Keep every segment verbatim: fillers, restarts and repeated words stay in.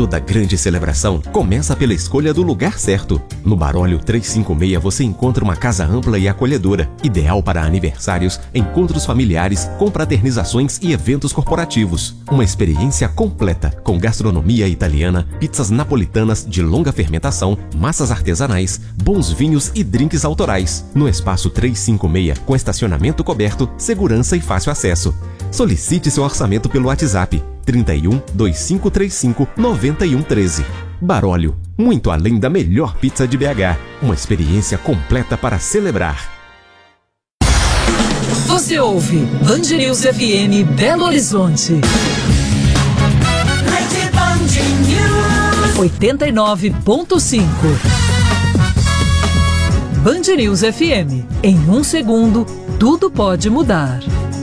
Toda grande celebração começa pela escolha do lugar certo. No Barólio trezentos e cinquenta e seis você encontra uma casa ampla e acolhedora, ideal para aniversários, encontros familiares, confraternizações e eventos corporativos. Uma experiência completa, com gastronomia italiana, pizzas napolitanas de longa fermentação, massas artesanais, bons vinhos e drinks autorais. No espaço trezentos e cinquenta e seis, com estacionamento coberto, segurança e fácil acesso. Solicite seu orçamento pelo WhatsApp trinta e um, vinte e cinco trinta e cinco, noventa e um treze. Barólio, muito além da melhor pizza de B H. Uma experiência completa para celebrar. Você ouve Band News F M Belo Horizonte. oitenta e nove ponto cinco. Band News F M. Em um segundo, tudo pode mudar.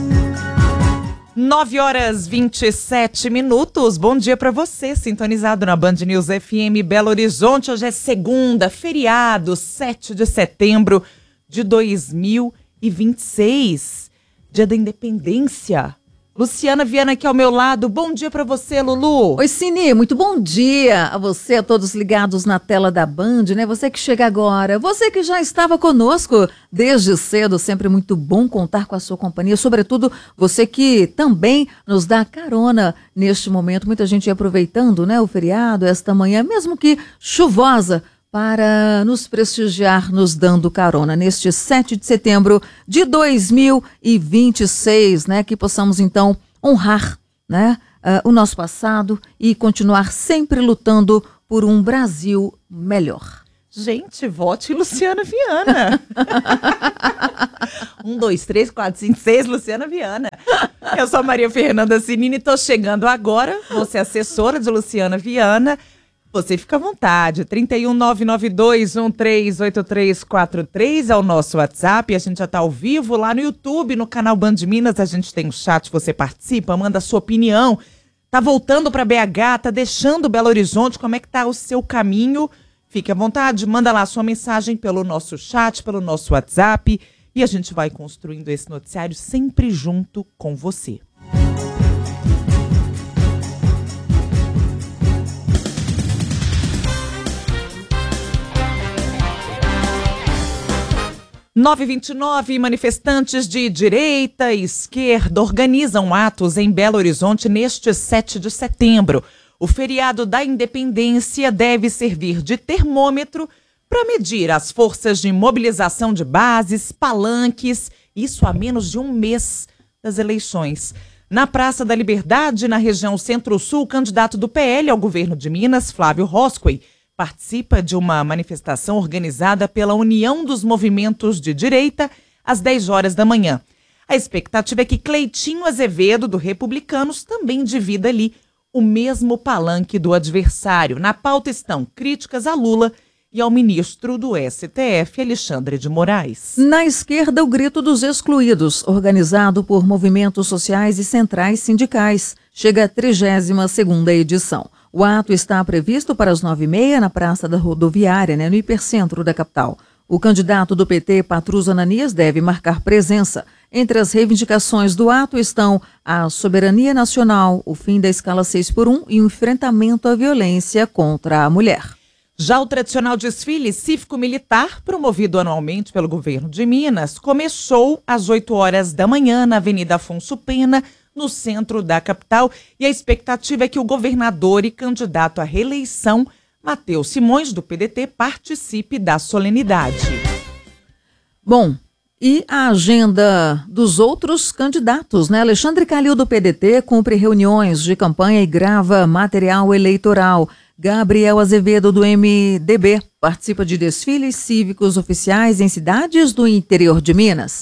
nove horas e vinte e sete minutos. Bom dia para você, sintonizado na Band News F M Belo Horizonte. Hoje é segunda, feriado, sete de setembro de dois mil e vinte e seis. Dia da Independência. Luciana Viana aqui ao meu lado. Bom dia para você, Lulu. Oi, Cine. Muito bom dia a você, a todos ligados na tela da Band, né? Você que chega agora, você que já estava conosco desde cedo, sempre muito bom contar com a sua companhia, sobretudo você que também nos dá carona neste momento. Muita gente aproveitando, né, o feriado, esta manhã, mesmo que chuvosa, para nos prestigiar, nos dando carona neste sete de setembro de dois mil e vinte e seis, né? Que possamos então honrar, né, uh, o nosso passado e continuar sempre lutando por um Brasil melhor. Gente, vote Luciana Viana. Um, dois, três, quatro, cinco, seis, Luciana Viana. Eu sou a Maria Fernanda Cinini, estou chegando agora. Você é assessora de Luciana Viana. Você fica à vontade, trinta e um, nove nove dois, um três oito três quatro três é o nosso WhatsApp, a gente já está ao vivo lá no YouTube, no canal Band Minas, a gente tem um chat, você participa, manda a sua opinião, tá voltando para B H, tá deixando Belo Horizonte, como é que tá o seu caminho? Fique à vontade, manda lá a sua mensagem pelo nosso chat, pelo nosso WhatsApp, e a gente vai construindo esse noticiário sempre junto com você. nove e vinte e nove, manifestantes de direita e esquerda organizam atos em Belo Horizonte neste sete de setembro. O feriado da Independência deve servir de termômetro para medir as forças de mobilização de bases, palanques, isso há menos de um mês das eleições. Na Praça da Liberdade, na região Centro-Sul, o candidato do P L ao governo de Minas, Flávio Roscoe, participa de uma manifestação organizada pela União dos Movimentos de Direita às dez horas da manhã. A expectativa é que Cleitinho Azevedo, do Republicanos, também divida ali o mesmo palanque do adversário. Na pauta estão críticas a Lula e ao ministro do S T F, Alexandre de Moraes. Na esquerda, o grito dos excluídos, organizado por movimentos sociais e centrais sindicais, chega à trigésima segunda edição. O ato está previsto para as nove e meia na Praça da Rodoviária, né, no hipercentro da capital. O candidato do P T, Patrus Ananias, deve marcar presença. Entre as reivindicações do ato estão a soberania nacional, o fim da escala seis por um e o enfrentamento à violência contra a mulher. Já o tradicional desfile cívico-militar, promovido anualmente pelo governo de Minas, começou às oito horas da manhã na Avenida Afonso Pena, no centro da capital, e a expectativa é que o governador e candidato à reeleição, Matheus Simões, do P D T, participe da solenidade. Bom, e a agenda dos outros candidatos, né? Alexandre Calil, do P D T, cumpre reuniões de campanha e grava material eleitoral. Gabriel Azevedo, do M D B, participa de desfiles cívicos oficiais em cidades do interior de Minas.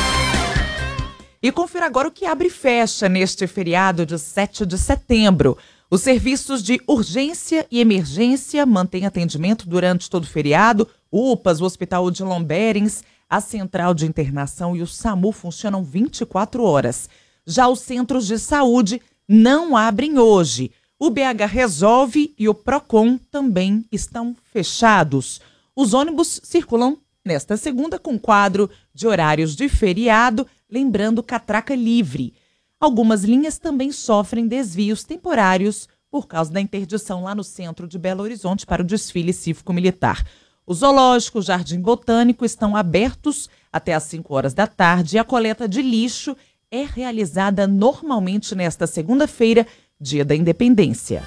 E confira agora o que abre e fecha neste feriado de sete de setembro. Os serviços de urgência e emergência mantêm atendimento durante todo o feriado. O U P A S, o Hospital Odilon Berens, a Central de Internação e o SAMU funcionam vinte e quatro horas. Já os centros de saúde não abrem hoje. O B H Resolve e o Procon também estão fechados. Os ônibus circulam nesta segunda com quadro de horários de feriado, lembrando catraca livre. Algumas linhas também sofrem desvios temporários por causa da interdição lá no centro de Belo Horizonte para o desfile cívico-militar. O zoológico, o Jardim Botânico estão abertos até às cinco horas da tarde e a coleta de lixo é realizada normalmente nesta segunda-feira, dia da Independência.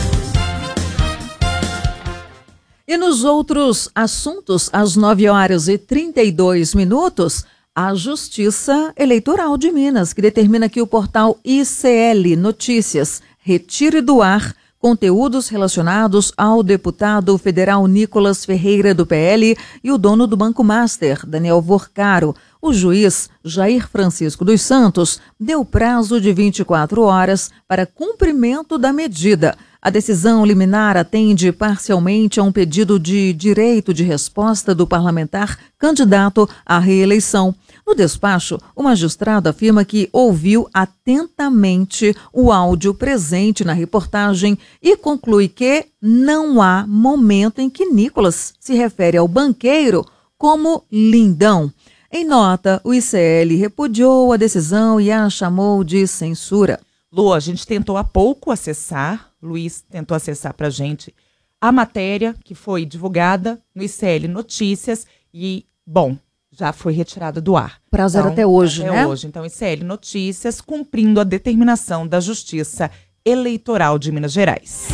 E nos outros assuntos, às nove horas e trinta e dois minutos, a Justiça Eleitoral de Minas, que determina que o portal I C L Notícias retire do ar conteúdos relacionados ao deputado federal Nicolas Ferreira, do P L, e o dono do Banco Master, Daniel Vorcaro. O juiz Jair Francisco dos Santos deu prazo de vinte e quatro horas para cumprimento da medida. A decisão liminar atende parcialmente a um pedido de direito de resposta do parlamentar candidato à reeleição. No despacho, o magistrado afirma que ouviu atentamente o áudio presente na reportagem e conclui que não há momento em que Nicolas se refere ao banqueiro como lindão. Em nota, o I C L repudiou a decisão e a chamou de censura. Lu, a gente tentou há pouco acessar, Luiz tentou acessar para a gente a matéria que foi divulgada no I C L Notícias e, bom, já foi retirada do ar. Prazo era então, até hoje, até né? Até hoje. Então, I C L Notícias cumprindo a determinação da Justiça Eleitoral de Minas Gerais.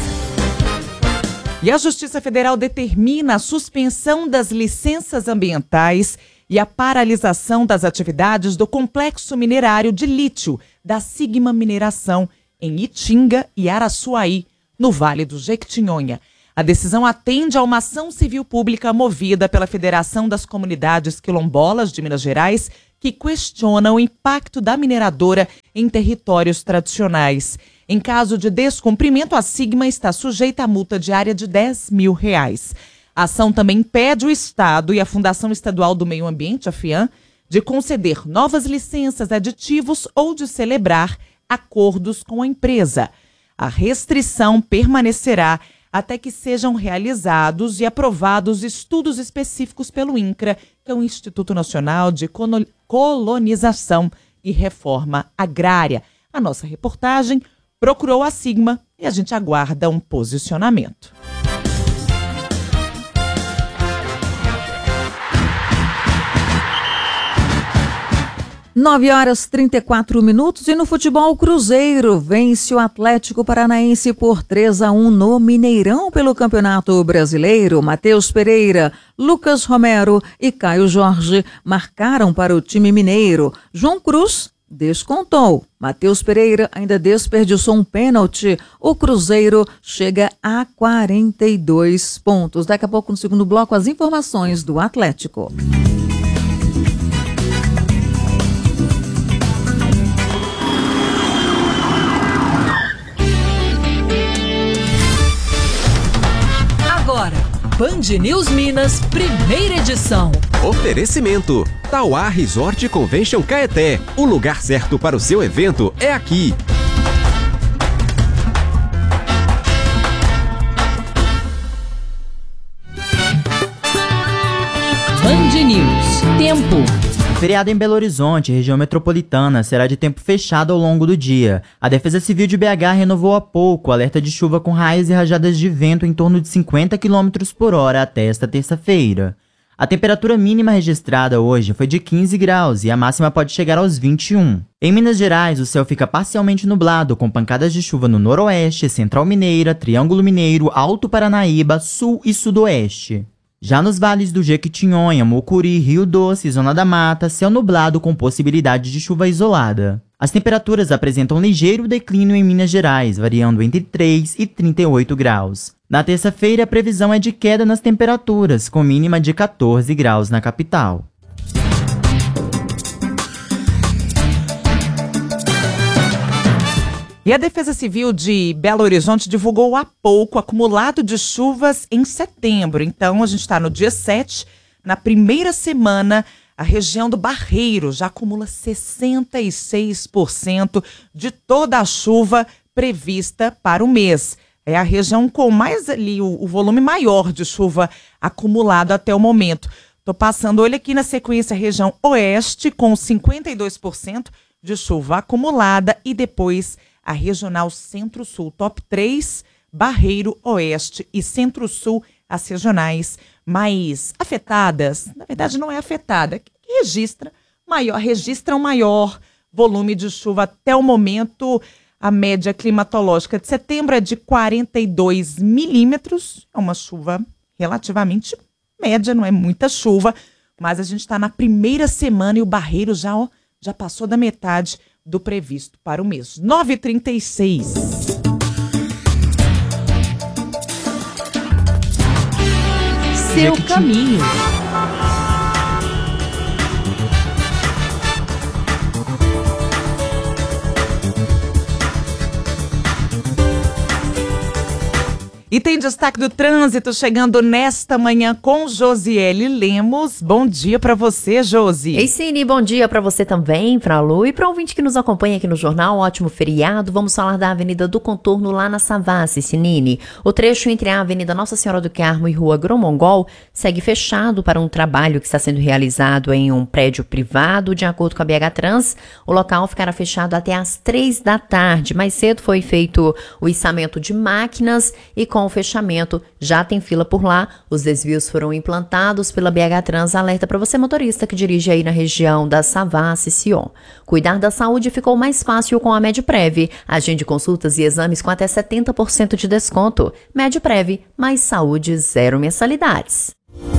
E a Justiça Federal determina a suspensão das licenças ambientais e a paralisação das atividades do complexo minerário de lítio da Sigma Mineração em Itinga e Araçuaí, no Vale do Jequitinhonha. A decisão atende a uma ação civil pública movida pela Federação das Comunidades Quilombolas de Minas Gerais, que questiona o impacto da mineradora em territórios tradicionais. Em caso de descumprimento, a Sigma está sujeita a multa diária de dez mil reais. A ação também impede o Estado e a Fundação Estadual do Meio Ambiente, a FIAM, de conceder novas licenças, aditivos ou de celebrar acordos com a empresa. A restrição permanecerá até que sejam realizados e aprovados estudos específicos pelo INCRA, que é o Instituto Nacional de Colonização e Reforma Agrária. A nossa reportagem procurou a Sigma e a gente aguarda um posicionamento. nove horas e trinta e quatro minutos e no futebol, o Cruzeiro vence o Atlético Paranaense por três a um no Mineirão pelo Campeonato Brasileiro. Matheus Pereira, Lucas Romero e Caio Jorge marcaram para o time mineiro. João Cruz descontou. Matheus Pereira ainda desperdiçou um pênalti. O Cruzeiro chega a quarenta e dois pontos. Daqui a pouco, no segundo bloco, as informações do Atlético. Band News Minas, primeira edição. Oferecimento: Tauá Resort Convention Caeté. O lugar certo para o seu evento é aqui. Band News. Tempo. Feriado em Belo Horizonte, região metropolitana, será de tempo fechado ao longo do dia. A Defesa Civil de B H renovou há pouco o alerta de chuva com raios e rajadas de vento em torno de cinquenta quilômetros por hora até esta terça-feira. A temperatura mínima registrada hoje foi de quinze graus e a máxima pode chegar aos vinte e um. Em Minas Gerais, o céu fica parcialmente nublado, com pancadas de chuva no noroeste, central mineira, Triângulo Mineiro, Alto Paranaíba, sul e sudoeste. Já nos vales do Jequitinhonha, Mucuri, Rio Doce, Zona da Mata, céu nublado com possibilidade de chuva isolada. As temperaturas apresentam ligeiro declínio em Minas Gerais, variando entre três e trinta e oito graus. Na terça-feira, a previsão é de queda nas temperaturas, com mínima de quatorze graus na capital. E a Defesa Civil de Belo Horizonte divulgou há pouco o acumulado de chuvas em setembro. Então, a gente está no dia sete, na primeira semana, a região do Barreiro já acumula sessenta e seis por cento de toda a chuva prevista para o mês. É a região com mais ali, o, o volume maior de chuva acumulado até o momento. Estou passando olho aqui na sequência região oeste, com cinquenta e dois por cento de chuva acumulada e depois a a Regional Centro-Sul. Top três, Barreiro, Oeste e Centro-Sul, as regionais mais afetadas. Na verdade, não é afetada, que registra maior, registram maior volume de chuva até o momento. A média climatológica de setembro é de quarenta e dois milímetros, é uma chuva relativamente média, não é muita chuva, mas a gente está na primeira semana e o Barreiro já, ó, já passou da metade do previsto para o mês. nove e trinta e seis. Seu caminho. E tem destaque do trânsito chegando nesta manhã com Josiele Lemos. Bom dia para você, Josi. Ei, Cine, bom dia para você também, para a Lu e para o ouvinte que nos acompanha aqui no jornal. Um ótimo feriado. Vamos falar da Avenida do Contorno lá na Savassi, Sinine. O trecho entre a Avenida Nossa Senhora do Carmo e Rua Grão-Mongol segue fechado para um trabalho que está sendo realizado em um prédio privado. De acordo com a B H Trans, o local ficará fechado até às três da tarde. Mais cedo foi feito o içamento de máquinas e com Com o fechamento, já tem fila por lá. Os desvios foram implantados pela B H Trans. Alerta para você motorista que dirige aí na região da Savassi, Sion. Cuidar da saúde ficou mais fácil com a Medprev. Agende consultas e exames com até setenta por cento de desconto. Medprev, mais saúde, zero mensalidades.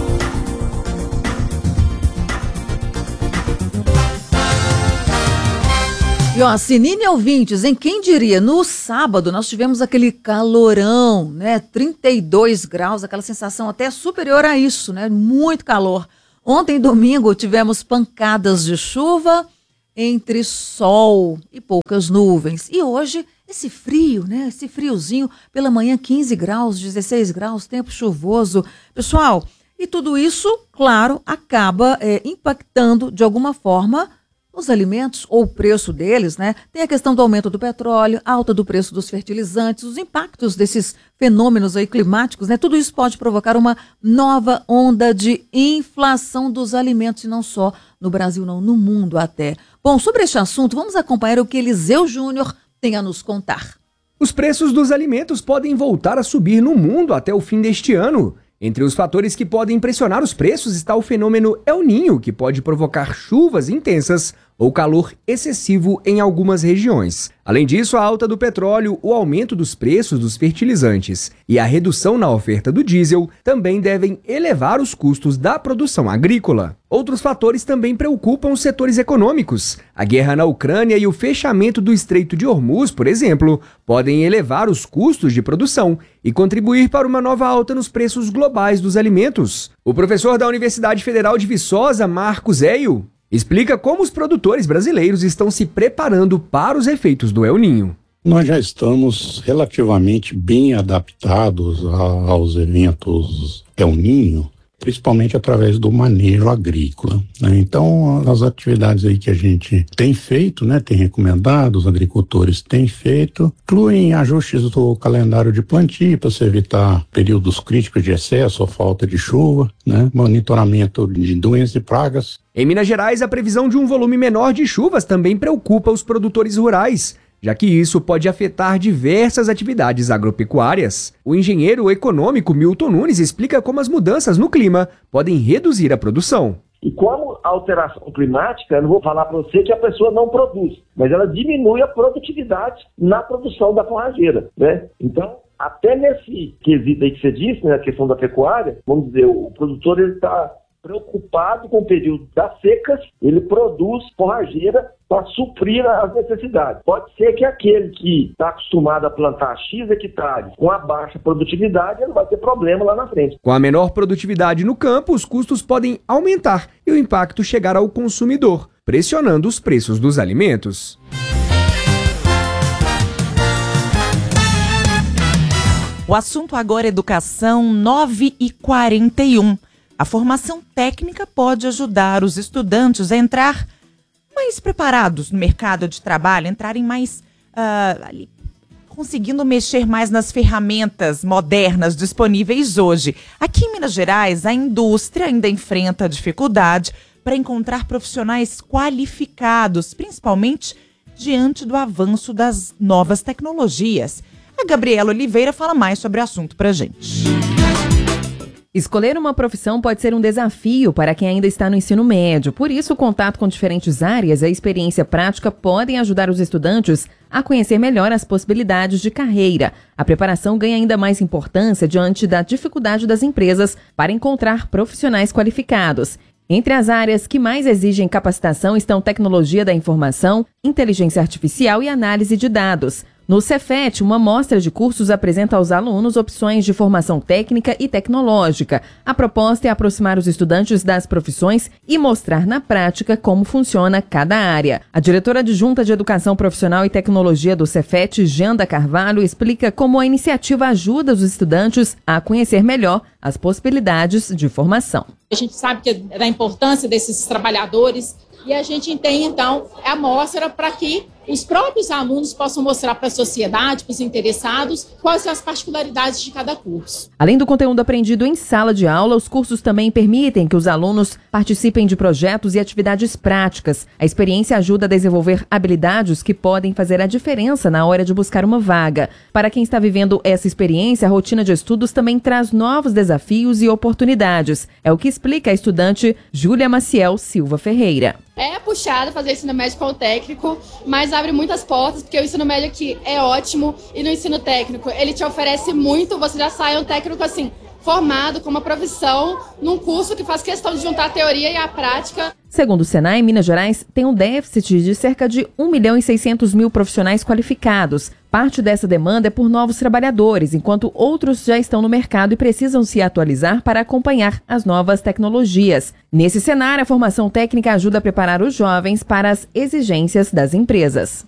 E ó, Sinine ouvintes, em quem diria, no sábado nós tivemos aquele calorão, né, trinta e dois graus, aquela sensação até superior a isso, né, muito calor. Ontem, domingo, tivemos pancadas de chuva entre sol e poucas nuvens. E hoje, esse frio, né, esse friozinho, pela manhã quinze graus, dezesseis graus, tempo chuvoso. Pessoal, e tudo isso, claro, acaba é, impactando de alguma forma os alimentos ou o preço deles, né? Tem a questão do aumento do petróleo, alta do preço dos fertilizantes, os impactos desses fenômenos aí climáticos, né? Tudo isso pode provocar uma nova onda de inflação dos alimentos, e não só no Brasil, não, no mundo até. Bom, sobre este assunto, vamos acompanhar o que Eliseu Júnior tem a nos contar. Os preços dos alimentos podem voltar a subir no mundo até o fim deste ano. Entre os fatores que podem pressionar os preços está o fenômeno El Niño, que pode provocar chuvas intensas ou calor excessivo em algumas regiões. Além disso, a alta do petróleo, o aumento dos preços dos fertilizantes e a redução na oferta do diesel também devem elevar os custos da produção agrícola. Outros fatores também preocupam os setores econômicos. A guerra na Ucrânia e o fechamento do Estreito de Hormuz, por exemplo, podem elevar os custos de produção e contribuir para uma nova alta nos preços globais dos alimentos. O professor da Universidade Federal de Viçosa, Marcos Eio, explica como os produtores brasileiros estão se preparando para os efeitos do El Niño. Nós já estamos relativamente bem adaptados a, aos eventos El Niño, principalmente através do manejo agrícola, né? Então, as atividades aí que a gente tem feito, né, tem recomendado, os agricultores têm feito, incluem ajustes do calendário de plantio para se evitar períodos críticos de excesso ou falta de chuva, né, monitoramento de doenças e pragas. Em Minas Gerais, a previsão de um volume menor de chuvas também preocupa os produtores rurais, já que isso pode afetar diversas atividades agropecuárias. O engenheiro econômico Milton Nunes explica como as mudanças no clima podem reduzir a produção. E como a alteração climática, eu não vou falar para você que a pessoa não produz, mas ela diminui a produtividade na produção da forrageira, né? Então, até nesse quesito aí que você disse, né, a questão da pecuária, vamos dizer, o produtor ele está preocupado com o período das secas, ele produz forrageira para suprir as necessidades. Pode ser que aquele que está acostumado a plantar X hectares com a baixa produtividade, ele vai ter problema lá na frente. Com a menor produtividade no campo, os custos podem aumentar e o impacto chegar ao consumidor, pressionando os preços dos alimentos. O assunto agora é educação, nove e quarenta e um. A formação técnica pode ajudar os estudantes a entrar mais preparados no mercado de trabalho, entrarem mais, uh, ali, conseguindo mexer mais nas ferramentas modernas disponíveis hoje. Aqui em Minas Gerais, a indústria ainda enfrenta dificuldade para encontrar profissionais qualificados, principalmente diante do avanço das novas tecnologias. A Gabriela Oliveira fala mais sobre o assunto pra gente. Escolher uma profissão pode ser um desafio para quem ainda está no ensino médio. Por isso, o contato com diferentes áreas e a experiência prática podem ajudar os estudantes a conhecer melhor as possibilidades de carreira. A preparação ganha ainda mais importância diante da dificuldade das empresas para encontrar profissionais qualificados. Entre as áreas que mais exigem capacitação estão tecnologia da informação, inteligência artificial e análise de dados. No Cefet, uma mostra de cursos apresenta aos alunos opções de formação técnica e tecnológica. A proposta é aproximar os estudantes das profissões e mostrar na prática como funciona cada área. A diretora adjunta de Educação Profissional e Tecnologia do Cefet, Janda Carvalho, explica como a iniciativa ajuda os estudantes a conhecer melhor as possibilidades de formação. A gente sabe que é da importância desses trabalhadores e a gente tem, então, a mostra para que os próprios alunos possam mostrar para a sociedade, para os interessados, quais são as particularidades de cada curso. Além do conteúdo aprendido em sala de aula, os cursos também permitem que os alunos participem de projetos e atividades práticas. A experiência ajuda a desenvolver habilidades que podem fazer a diferença na hora de buscar uma vaga. Para quem está vivendo essa experiência, a rotina de estudos também traz novos desafios e oportunidades. É o que explica a estudante Júlia Maciel Silva Ferreira. É puxado fazer ensino médio com o técnico, mas abre muitas portas, porque o ensino médio aqui é ótimo e no ensino técnico ele te oferece muito, você já sai um técnico assim, formado com uma profissão num curso que faz questão de juntar a teoria e a prática. Segundo o Senai, Minas Gerais tem um déficit de cerca de um milhão e seiscentos mil profissionais qualificados. Parte dessa demanda é por novos trabalhadores, enquanto outros já estão no mercado e precisam se atualizar para acompanhar as novas tecnologias. Nesse cenário, a formação técnica ajuda a preparar os jovens para as exigências das empresas.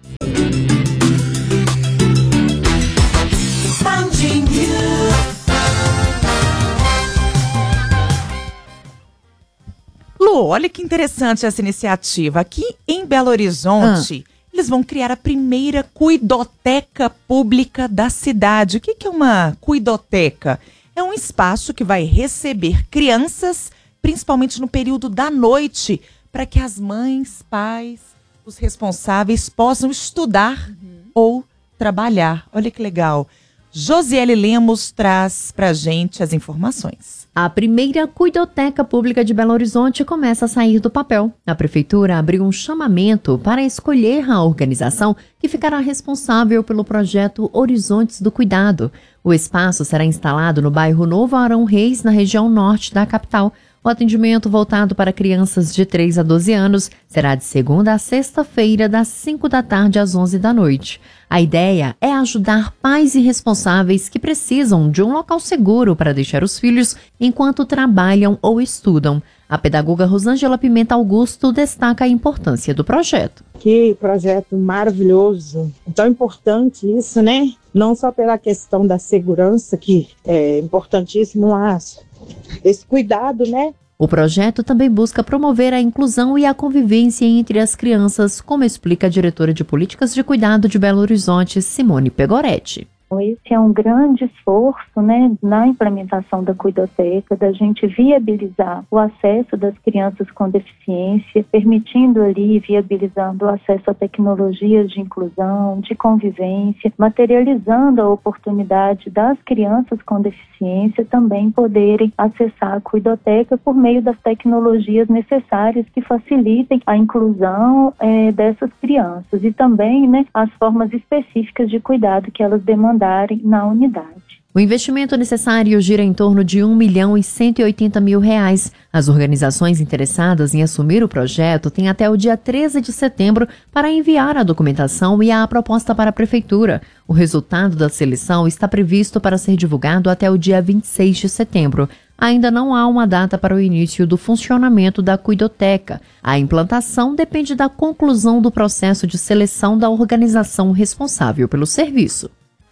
Lu, olha que interessante essa iniciativa. Aqui em Belo Horizonte, ah. eles vão criar a primeira cuidoteca pública da cidade. O que que é uma cuidoteca? É um espaço que vai receber crianças, principalmente no período da noite, para que as mães, pais, os responsáveis possam estudar uhum. ou trabalhar. Olha que legal. Josiele Lemos traz pra gente as informações. A primeira cuidoteca pública de Belo Horizonte começa a sair do papel. A prefeitura abriu um chamamento para escolher a organização que ficará responsável pelo projeto Horizontes do Cuidado. O espaço será instalado no bairro Novo Arão Reis, na região norte da capital. O atendimento voltado para crianças de três a doze anos será de segunda a sexta-feira, das cinco da tarde às onze da noite. A ideia é ajudar pais e responsáveis que precisam de um local seguro para deixar os filhos enquanto trabalham ou estudam. A pedagoga Rosângela Pimenta Augusto destaca a importância do projeto. Que projeto maravilhoso, tão importante isso, né? Não só pela questão da segurança, que é importantíssimo, mas esse cuidado, né? O projeto também busca promover a inclusão e a convivência entre as crianças, como explica a diretora de Políticas de Cuidado de Belo Horizonte, Simone Pegoretti. Esse é um grande esforço, né, na implementação da cuidoteca, da gente viabilizar o acesso das crianças com deficiência, permitindo ali, viabilizando o acesso a tecnologias de inclusão, de convivência, materializando a oportunidade das crianças com deficiência também poderem acessar a cuidoteca por meio das tecnologias necessárias que facilitem a inclusão é, dessas crianças e também, né, as formas específicas de cuidado que elas demandam na unidade. O investimento necessário gira em torno de um milhão e cento e oitenta mil reais. As organizações interessadas em assumir o projeto têm até o dia treze de setembro para enviar a documentação e a proposta para a prefeitura. O resultado da seleção está previsto para ser divulgado até o dia vinte e seis de setembro. Ainda não há uma data para o início do funcionamento da cuidoteca. A implantação depende da conclusão do processo de seleção da organização responsável pelo serviço.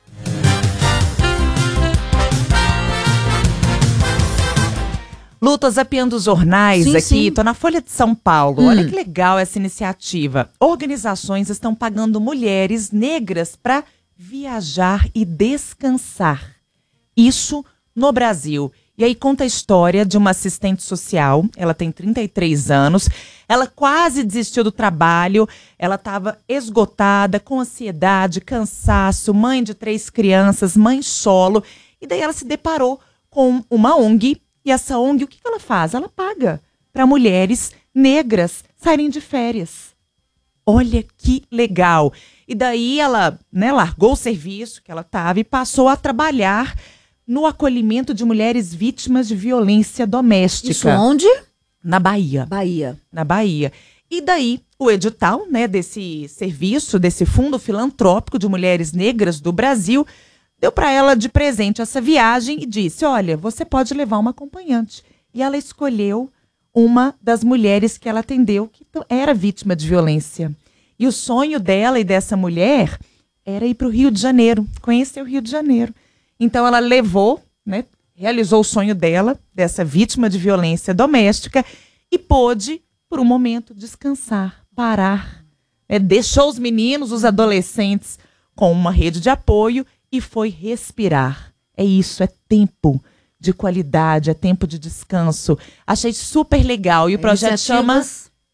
Lu, tô zapeando os jornais sim, aqui, sim. Tô na Folha de São Paulo. Hum. Olha que legal essa iniciativa. Organizações estão pagando mulheres negras para viajar e descansar. Isso no Brasil. E aí conta a história de uma assistente social, ela tem trinta e três anos, ela quase desistiu do trabalho, ela estava esgotada, com ansiedade, cansaço, mãe de três crianças, mãe solo, e daí ela se deparou com uma O N G, e essa O N G, o que ela faz? Ela paga para mulheres negras saírem de férias. Olha que legal! E daí ela, né, largou o serviço que ela estava e passou a trabalhar no acolhimento de mulheres vítimas de violência doméstica. Isso onde? Na Bahia. Bahia. Na Bahia. E daí, o edital, né, desse serviço, desse fundo filantrópico de mulheres negras do Brasil, deu para ela de presente essa viagem e disse, olha, você pode levar uma acompanhante. E ela escolheu uma das mulheres que ela atendeu, que era vítima de violência. E o sonho dela e dessa mulher era ir para o Rio de Janeiro, conhecer o Rio de Janeiro. Então ela levou, né, realizou o sonho dela, dessa vítima de violência doméstica, e pôde, por um momento, descansar, parar. Né, deixou os meninos, os adolescentes, com uma rede de apoio e foi respirar. É isso, é tempo de qualidade, é tempo de descanso. Achei super legal. E o projeto chama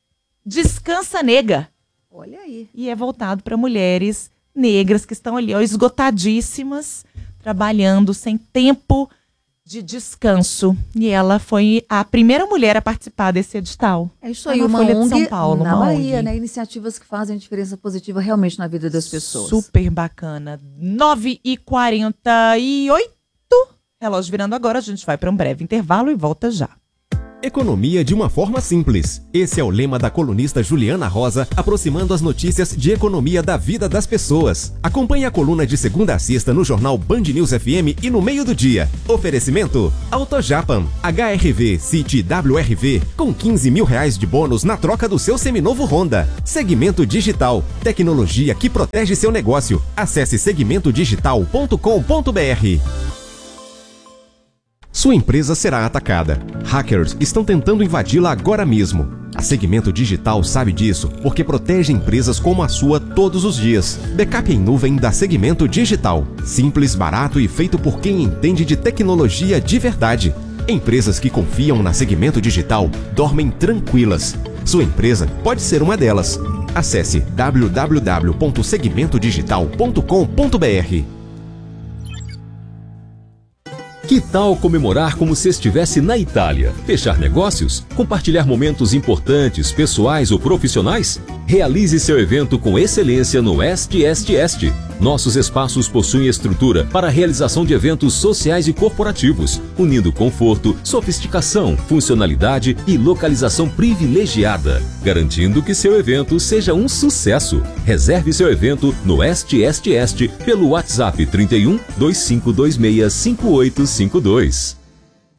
Descansa Nega. Olha aí. E é voltado para mulheres negras que estão ali, ó, esgotadíssimas, trabalhando sem tempo de descanso. E ela foi a primeira mulher a participar desse edital. É isso aí, é uma Folha O N G de São Paulo, na uma Bahia, O N G. né? Iniciativas que fazem diferença positiva realmente na vida das pessoas. Super bacana. nove e quarenta e oito. Relógio virando agora, a gente vai para um breve intervalo e volta já. Economia de uma forma simples. Esse é o lema da colunista Juliana Rosa, aproximando as notícias de economia da vida das pessoas. Acompanhe a coluna de segunda a sexta no jornal Band News F M e no meio do dia. Oferecimento AutoJapan, H R V City W R V, com quinze mil reais de bônus na troca do seu seminovo Honda. Segmento Digital, tecnologia que protege seu negócio. Acesse segmento digital ponto com ponto b r. Sua empresa será atacada. Hackers estão tentando invadi-la agora mesmo. A Segmento Digital sabe disso porque protege empresas como a sua todos os dias. Backup em nuvem da Segmento Digital. Simples, barato e feito por quem entende de tecnologia de verdade. Empresas que confiam na Segmento Digital dormem tranquilas. Sua empresa pode ser uma delas. Acesse w w w ponto segmento digital ponto com ponto b r. Que tal comemorar como se estivesse na Itália? Fechar negócios? Compartilhar momentos importantes, pessoais ou profissionais? Realize seu evento com excelência no Est Est Est. Nossos espaços possuem estrutura para a realização de eventos sociais e corporativos, unindo conforto, sofisticação, funcionalidade e localização privilegiada, garantindo que seu evento seja um sucesso. Reserve seu evento no Est Est Est pelo WhatsApp trinta e um, dois cinco dois seis, cinco oito cinco dois.